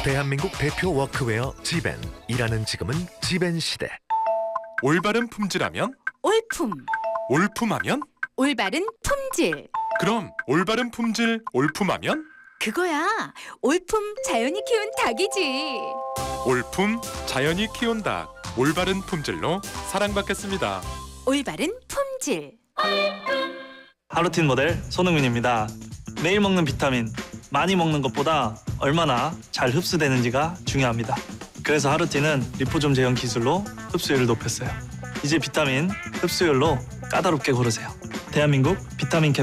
대한민국 대표 워크웨어 지벤. 일하는 지금은 지벤 시대. 올바른 품질하면? 올품, 올품하면? 올바른 품질. 그럼 올바른 품질 올품하면? 그거야. 올품 자연이 키운 닭이지. 올품 자연이 키운 닭. 올바른 품질로 사랑받겠습니다. 올바른 품질. 하루틴 모델 손흥민입니다. 매일 먹는 비타민, 많이 먹는 것보다 얼마나 잘 흡수되는지가 중요합니다. 그래서 하루틴은 리포좀 제형 기술로 흡수율을 높였어요. 이제 비타민 흡수율로 까다롭게 고르세요. 대한민국 비타민